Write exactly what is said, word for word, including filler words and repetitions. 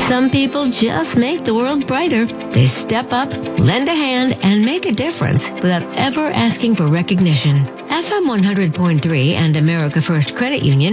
Some people just make the world brighter. They step up, lend a hand, and make a difference without ever asking for recognition. F M one hundred point three and America First Credit Union